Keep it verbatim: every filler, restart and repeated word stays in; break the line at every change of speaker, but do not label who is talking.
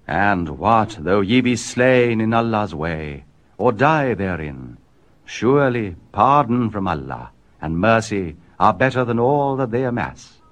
And what though ye be slain in Allah's way, or die therein? Surely pardon from Allah and mercy are better than all that they amass.